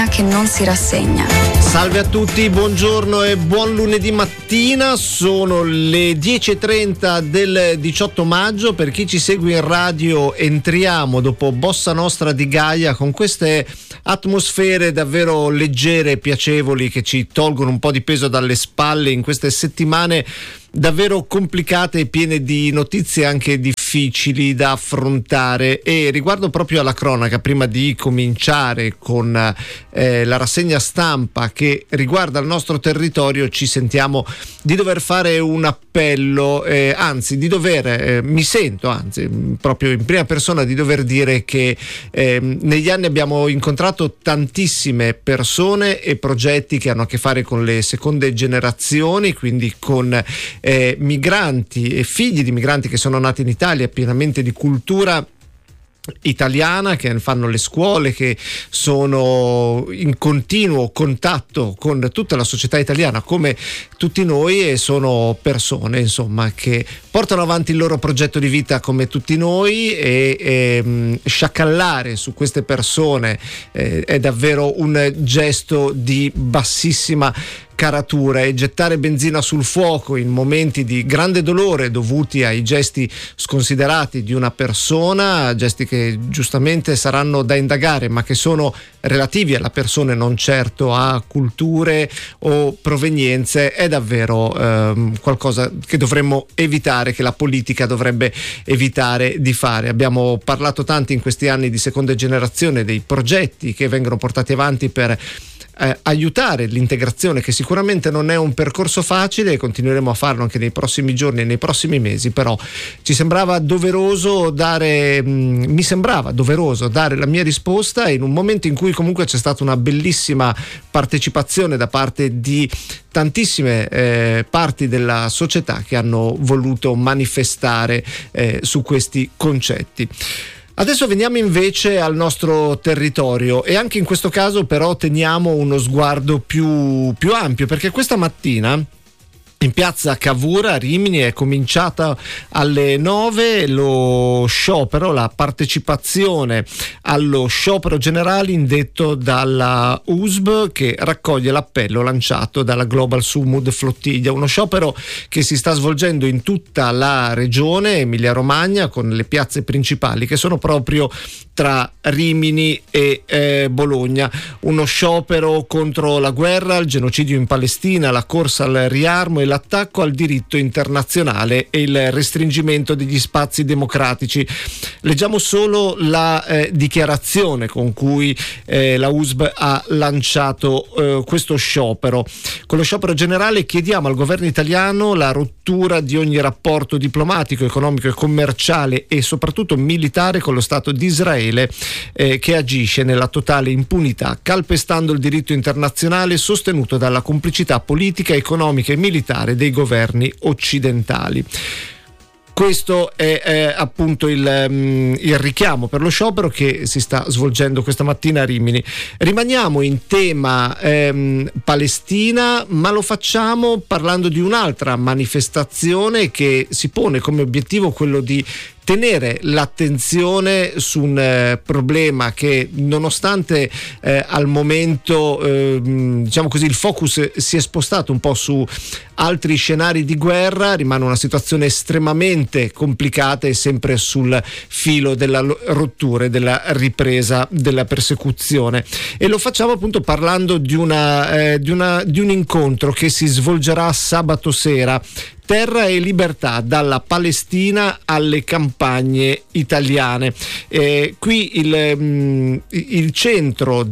che non si rassegna. Salve a tutti, buongiorno e buon lunedì mattina. Sono le 10:30 del 18 maggio. Per chi ci segue in radio, entriamo dopo Bossa Nostra di Gaia con queste atmosfere davvero leggere e piacevoli che ci tolgono un po' di peso dalle spalle in queste settimane davvero complicate e piene di notizie anche difficili da affrontare. E riguardo proprio alla cronaca, prima di cominciare con la rassegna stampa che riguarda il nostro territorio, ci sentiamo di dover fare un appello, mi sento proprio in prima persona di dover dire che negli anni abbiamo incontrato tantissime persone e progetti che hanno a che fare con le seconde generazioni, quindi con migranti e figli di migranti che sono nati in Italia, pienamente di cultura italiana, che fanno le scuole, che sono in continuo contatto con tutta la società italiana come tutti noi, e sono persone insomma che portano avanti il loro progetto di vita come tutti noi, e sciacallare su queste persone è davvero un gesto di bassissima caratura, e gettare benzina sul fuoco in momenti di grande dolore dovuti ai gesti sconsiderati di una persona, gesti che giustamente saranno da indagare ma che sono relativi alla persona e non certo a culture o provenienze, è davvero qualcosa che dovremmo evitare, che la politica dovrebbe evitare di fare. Abbiamo parlato tanti in questi anni di seconda generazione, dei progetti che vengono portati avanti per aiutare l'integrazione, che sicuramente non è un percorso facile, e continueremo a farlo anche nei prossimi giorni e nei prossimi mesi, però mi sembrava doveroso dare la mia risposta in un momento in cui comunque c'è stata una bellissima partecipazione da parte di tantissime parti della società che hanno voluto manifestare su questi concetti. Adesso veniamo invece al nostro territorio, e anche in questo caso però teniamo uno sguardo più ampio, perché questa mattina in piazza Cavour a Rimini è cominciata alle 9 lo sciopero, la partecipazione allo sciopero generale indetto dalla USB, che raccoglie l'appello lanciato dalla Global Sumud Flottiglia, uno sciopero che si sta svolgendo in tutta la regione Emilia Romagna, con le piazze principali che sono proprio tra Rimini e Bologna. Uno sciopero contro la guerra, il genocidio in Palestina, la corsa al riarmo e l'attacco al diritto internazionale e il restringimento degli spazi democratici. Leggiamo solo la dichiarazione con cui la USB ha lanciato questo sciopero. Con lo sciopero generale chiediamo al governo italiano la rottura di ogni rapporto diplomatico, economico e commerciale e soprattutto militare con lo Stato di Israele, che agisce nella totale impunità, calpestando il diritto internazionale sostenuto dalla complicità politica, economica e militare dei governi occidentali. Questo è appunto il richiamo per lo sciopero che si sta svolgendo questa mattina a Rimini. Rimaniamo in tema Palestina, ma lo facciamo parlando di un'altra manifestazione che si pone come obiettivo quello di tenere l'attenzione su un problema che, nonostante al momento diciamo così il focus si è spostato un po' su altri scenari di guerra, rimane una situazione estremamente complicata e sempre sul filo della rottura e della ripresa della persecuzione, e lo facciamo appunto parlando di un incontro che si svolgerà sabato sera. Terra e libertà, dalla Palestina alle campagne italiane. Qui il centro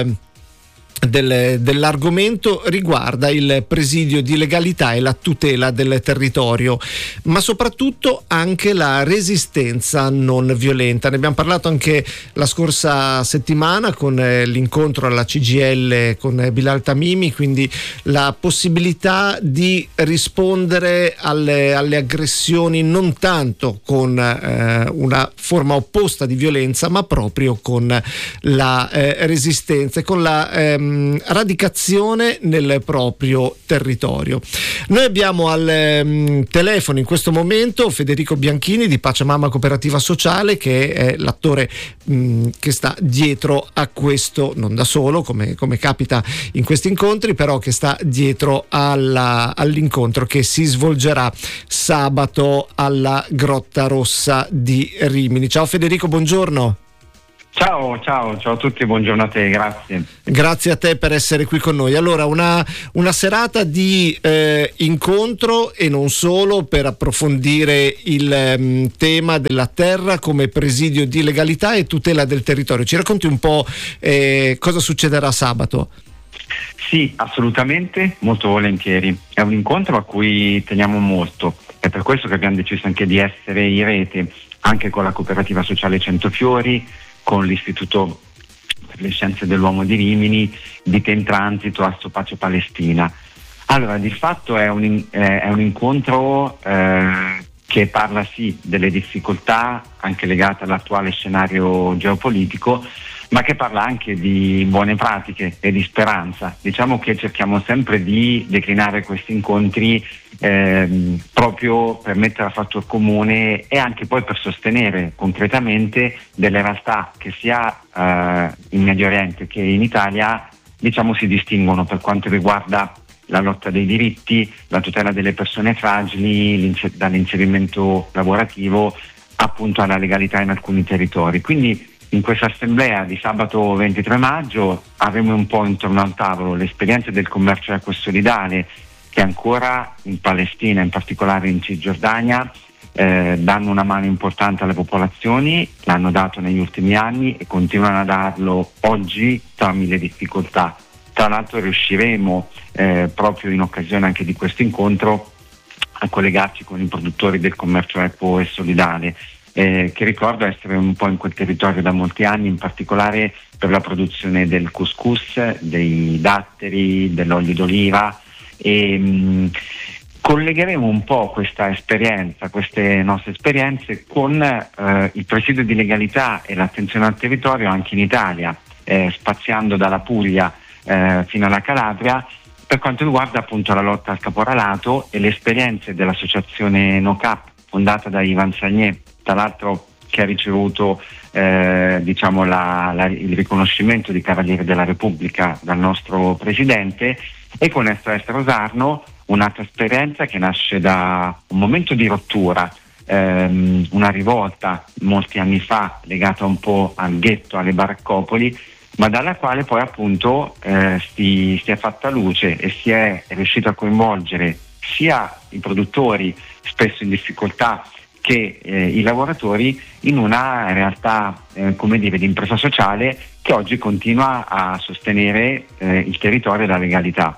dell'argomento riguarda il presidio di legalità e la tutela del territorio, ma soprattutto anche la resistenza non violenta. Ne abbiamo parlato anche la scorsa settimana con l'incontro alla CGIL con Bilal Tamimi, quindi la possibilità di rispondere alle aggressioni non tanto con una forma opposta di violenza, ma proprio con la resistenza e con la radicazione nel proprio territorio. Noi abbiamo al telefono in questo momento Federico Bianchini di Pachamama Cooperativa Sociale, che è l'attore che sta dietro a questo, non da solo come capita in questi incontri, però che sta dietro all'incontro che si svolgerà sabato alla Grotta Rossa di Rimini. Ciao Federico, buongiorno. Ciao a tutti, buongiorno a te, grazie. Grazie a te per essere qui con noi. Allora, una serata di incontro e non solo, per approfondire il tema della terra come presidio di legalità e tutela del territorio. Ci racconti un po' cosa succederà sabato? Sì, assolutamente, molto volentieri. È un incontro a cui teniamo molto. È per questo che abbiamo deciso anche di essere in rete anche con la Cooperativa Sociale Centofiori, con l'Istituto per le Scienze dell'Uomo di Rimini, di Tem Transito, Asso Pace Palestina. Allora, di fatto è un incontro che parla sì delle difficoltà anche legate all'attuale scenario geopolitico, ma che parla anche di buone pratiche e di speranza. Diciamo che cerchiamo sempre di declinare questi incontri proprio per mettere a fattor comune e anche poi per sostenere concretamente delle realtà che sia in Medio Oriente che in Italia, diciamo, si distinguono per quanto riguarda la lotta dei diritti, la tutela delle persone fragili, dall'inserimento lavorativo appunto alla legalità in alcuni territori. Quindi in questa assemblea di sabato 23 maggio avremo un po' intorno al tavolo le esperienze del commercio equo e solidale che ancora in Palestina, in particolare in Cisgiordania, danno una mano importante alle popolazioni, l'hanno dato negli ultimi anni e continuano a darlo oggi tra mille difficoltà. Tra l'altro riusciremo proprio in occasione anche di questo incontro a collegarci con i produttori del commercio equo e solidale, che ricordo essere un po' in quel territorio da molti anni, in particolare per la produzione del couscous, dei datteri, dell'olio d'oliva, e collegheremo un po' questa esperienza, queste nostre esperienze con il presidio di legalità e l'attenzione al territorio anche in Italia, spaziando dalla Puglia fino alla Calabria, per quanto riguarda appunto la lotta al caporalato e le esperienze dell'associazione NoCap fondata da Ivan Sagné, tra l'altro che ha ricevuto diciamo il riconoscimento di Cavaliere della Repubblica dal nostro presidente, e con SOS Rosarno, un'altra esperienza che nasce da un momento di rottura, una rivolta molti anni fa legata un po' al ghetto, alle baraccopoli, ma dalla quale poi appunto si è fatta luce e si è riuscito a coinvolgere sia i produttori spesso in difficoltà che i lavoratori in una realtà come dire di impresa sociale che oggi continua a sostenere il territorio e la legalità.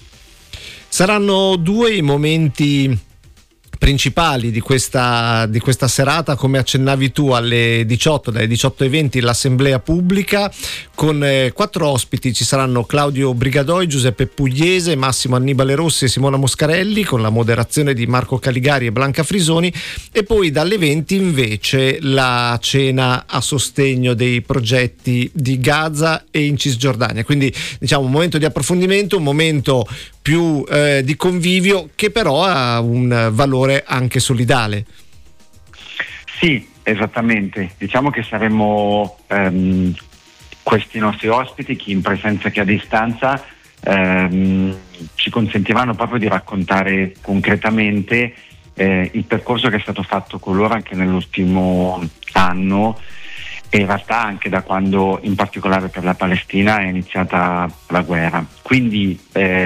Saranno due i momenti principali di questa serata, come accennavi tu, alle 18, dalle 18:20 l'assemblea pubblica con 4 ospiti. Ci saranno Claudio Brigadoi, Giuseppe Pugliese, Massimo Annibale Rossi e Simona Moscarelli, con la moderazione di Marco Caligari e Blanca Frisoni, e poi dalle 20 invece la cena a sostegno dei progetti di Gaza e in Cisgiordania. Quindi diciamo un momento di approfondimento, un momento più di convivio, che però ha un valore anche solidale. Sì, esattamente. Diciamo che saremo questi nostri ospiti, chi in presenza che a distanza, ci consentiranno proprio di raccontare concretamente il percorso che è stato fatto con loro anche nell'ultimo anno, e in realtà anche da quando in particolare per la Palestina è iniziata la guerra. Quindi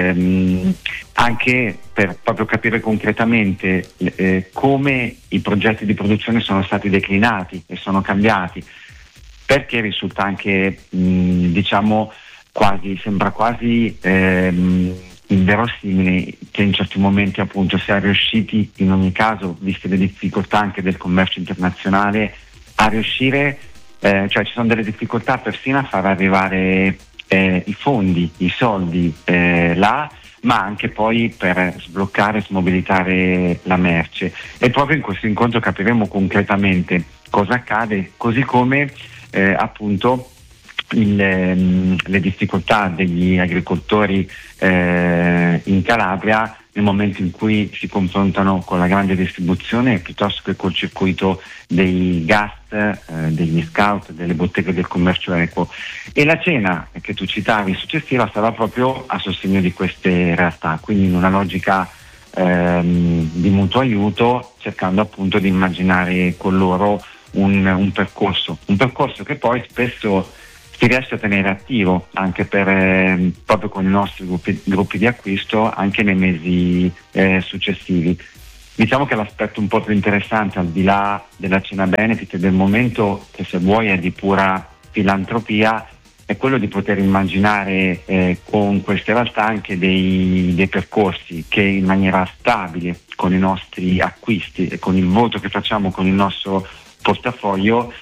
anche per proprio capire concretamente come i progetti di produzione sono stati declinati e sono cambiati, perché risulta anche diciamo sembra quasi inverosimile che in certi momenti appunto si è riusciti, in ogni caso viste le difficoltà anche del commercio internazionale, a riuscire cioè ci sono delle difficoltà persino a far arrivare i fondi, i soldi là, ma anche poi per sbloccare e smobilitare la merce. E proprio in questo incontro capiremo concretamente cosa accade, così come appunto le difficoltà degli agricoltori in Calabria nel momento in cui si confrontano con la grande distribuzione piuttosto che col circuito dei gas, degli scout, delle botteghe del commercio equo. E la cena che tu citavi successiva sarà proprio a sostegno di queste realtà, quindi in una logica di mutuo aiuto, cercando appunto di immaginare con loro un percorso che poi spesso si riesce a tenere attivo anche proprio con i nostri gruppi di acquisto anche nei mesi successivi. Diciamo che l'aspetto un po' più interessante, al di là della cena benefit del momento, che se vuoi è di pura filantropia, è quello di poter immaginare con queste realtà anche dei percorsi che in maniera stabile, con i nostri acquisti e con il voto che facciamo con il nostro portafoglio,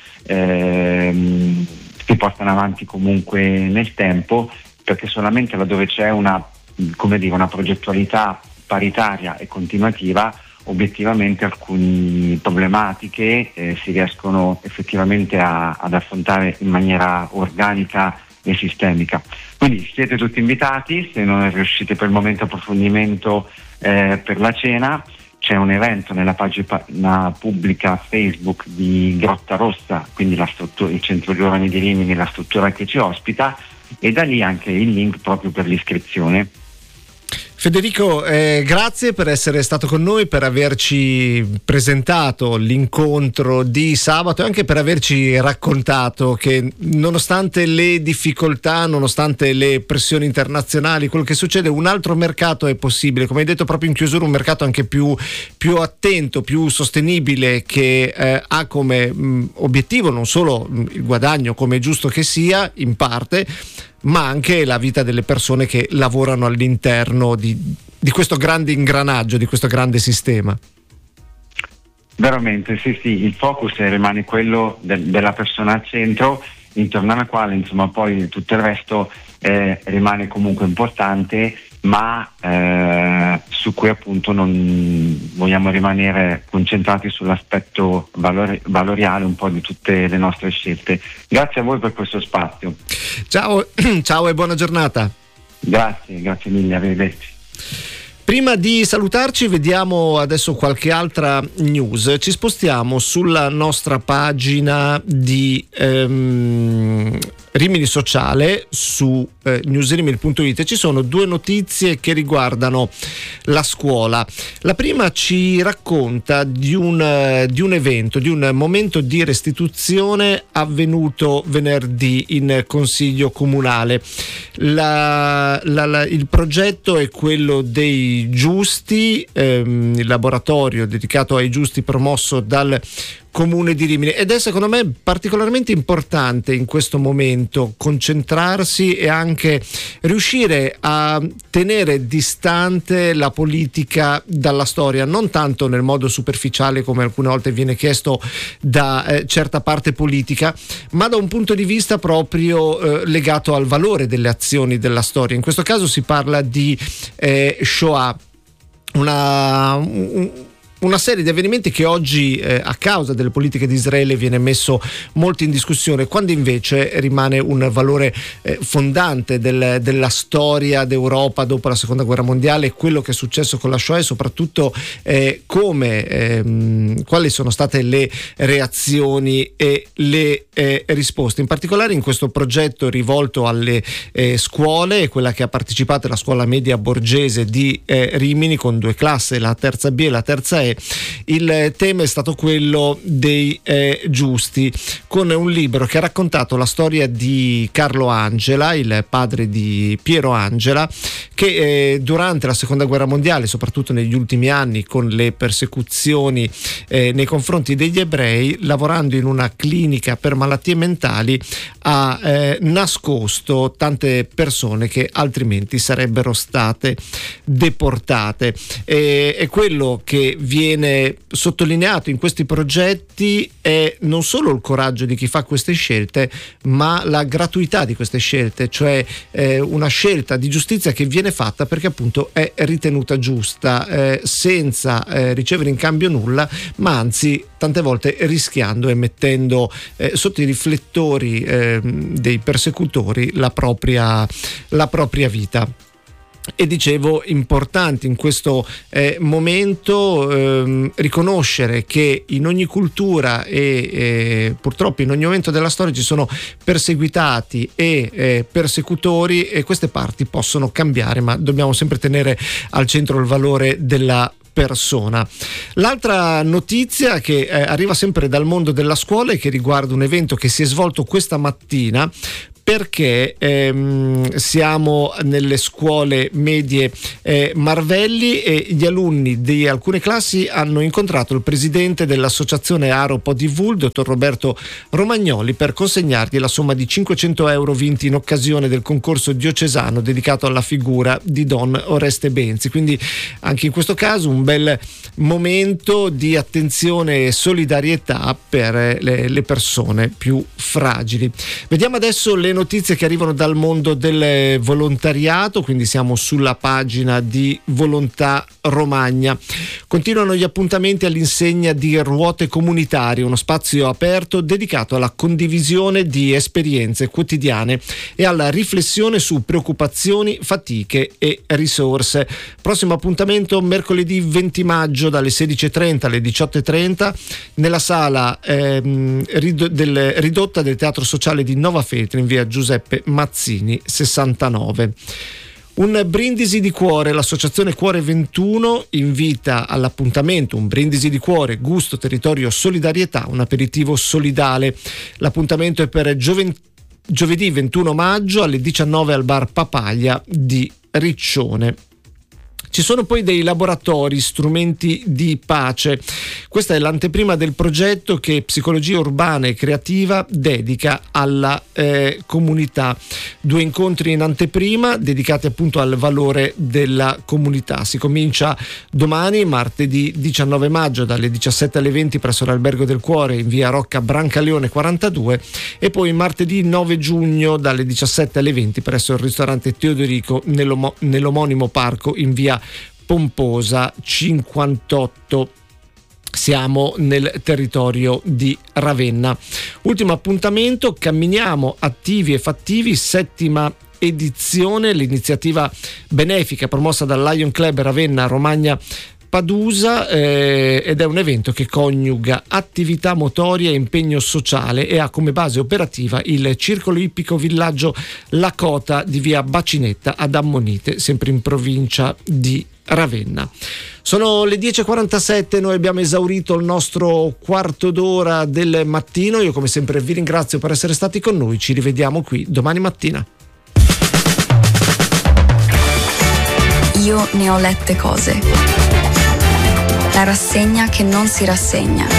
si portano avanti comunque nel tempo, perché solamente laddove c'è una progettualità paritaria e continuativa, obiettivamente alcune problematiche si riescono effettivamente ad affrontare in maniera organica e sistemica. Quindi siete tutti invitati, se non riuscite per il momento approfondimento per la cena. C'è un evento nella pagina pubblica Facebook di Grotta Rossa, quindi il Centro Giovani di Rimini, la struttura che ci ospita, e da lì anche il link proprio per l'iscrizione. Federico, grazie per essere stato con noi, per averci presentato l'incontro di sabato e anche per averci raccontato che nonostante le difficoltà, nonostante le pressioni internazionali, quello che succede, un altro mercato è possibile, come hai detto proprio in chiusura, un mercato anche più attento, più sostenibile, che ha come obiettivo non solo il guadagno, come è giusto che sia in parte, ma anche la vita delle persone che lavorano all'interno di questo grande ingranaggio, di questo grande sistema. Veramente, sì, il focus rimane quello della persona al centro, intorno alla quale insomma poi tutto il resto rimane comunque importante, ma su cui appunto non vogliamo rimanere concentrati sull'aspetto valoriale un po' di tutte le nostre scelte. Grazie a voi per questo spazio. Ciao e buona giornata. Grazie mille, arrivederci. Prima di salutarci vediamo adesso qualche altra news. Ci spostiamo sulla nostra pagina di Rimini Sociale su newsrimini.it. Ci sono due notizie che riguardano la scuola. La prima ci racconta di un evento, di un momento di restituzione avvenuto venerdì in Consiglio Comunale. Il progetto è quello dei Giusti, il laboratorio dedicato ai Giusti promosso dal Comune di Rimini, ed è secondo me particolarmente importante in questo momento concentrarsi e anche riuscire a tenere distante la politica dalla storia, non tanto nel modo superficiale come alcune volte viene chiesto da certa parte politica, ma da un punto di vista proprio legato al valore delle azioni della storia. In questo caso si parla di Shoah, una serie di avvenimenti che oggi a causa delle politiche di Israele viene messo molto in discussione, quando invece rimane un valore fondante della storia d'Europa dopo la seconda guerra mondiale, quello che è successo con la Shoah e soprattutto quali sono state le reazioni e le risposte. In particolare in questo progetto rivolto alle scuole, quella che ha partecipato è la scuola media Borgese di Rimini con due classi, la terza B e la terza E. Il tema è stato quello dei Giusti, con un libro che ha raccontato la storia di Carlo Angela, il padre di Piero Angela, che durante la seconda guerra mondiale, soprattutto negli ultimi anni con le persecuzioni nei confronti degli ebrei, lavorando in una clinica per malattie mentali, ha nascosto tante persone che altrimenti sarebbero state deportate. È quello che viene viene sottolineato in questi progetti è non solo il coraggio di chi fa queste scelte, ma la gratuità di queste scelte, cioè una scelta di giustizia che viene fatta perché appunto è ritenuta giusta, senza ricevere in cambio nulla, ma anzi tante volte rischiando e mettendo sotto i riflettori dei persecutori la propria vita. E dicevo, importante in questo momento riconoscere che in ogni cultura e purtroppo in ogni momento della storia ci sono perseguitati e persecutori, e queste parti possono cambiare, ma dobbiamo sempre tenere al centro il valore della persona. L'altra notizia che arriva sempre dal mondo della scuola e che riguarda un evento che si è svolto questa mattina, perché siamo nelle scuole medie Marvelli e gli alunni di alcune classi hanno incontrato il presidente dell'associazione Aro Podivul, dottor Roberto Romagnoli, per consegnargli la somma di 500 euro vinti in occasione del concorso diocesano dedicato alla figura di Don Oreste Benzi. Quindi anche in questo caso un bel momento di attenzione e solidarietà per le persone più fragili. Vediamo adesso le notizie che arrivano dal mondo del volontariato, quindi siamo sulla pagina di Volontà Romagna. Continuano gli appuntamenti all'insegna di Ruote Comunitarie, uno spazio aperto dedicato alla condivisione di esperienze quotidiane e alla riflessione su preoccupazioni, fatiche e risorse. Prossimo appuntamento mercoledì 20 maggio dalle 16.30 alle 18.30 nella sala ridotta del Teatro Sociale di Nova Feltre in via Giuseppe Mazzini 69. Un brindisi di cuore, l'associazione Cuore 21 invita all'appuntamento un brindisi di cuore, gusto, territorio, solidarietà, un aperitivo solidale. L'appuntamento è per giovedì 21 maggio alle 19 al bar Papaglia di Riccione. Ci sono poi dei laboratori, strumenti di pace. Questa è l'anteprima del progetto che Psicologia Urbana e Creativa dedica alla comunità. 2 incontri in anteprima dedicati appunto al valore della comunità. Si comincia domani, martedì 19 maggio, dalle 17 alle 20 presso l'Albergo del Cuore in via Rocca Brancaleone 42, e poi martedì 9 giugno dalle 17 alle 20 presso il ristorante Teodorico nell'omonimo parco in via Pomposa 58. Siamo nel territorio di Ravenna. Ultimo appuntamento, Camminiamo attivi e fattivi, 7ª edizione, l'iniziativa benefica promossa dal Lion Club Ravenna Romagna Padusa, ed è un evento che coniuga attività motoria e impegno sociale e ha come base operativa il circolo ippico villaggio Lakota di via Bacinetta ad Ammonite, sempre in provincia di Ravenna. Sono le 10.47, noi abbiamo esaurito il nostro quarto d'ora del mattino. Io come sempre vi ringrazio per essere stati con noi, ci rivediamo qui domani mattina. Io ne ho lette cose. La rassegna che non si rassegna.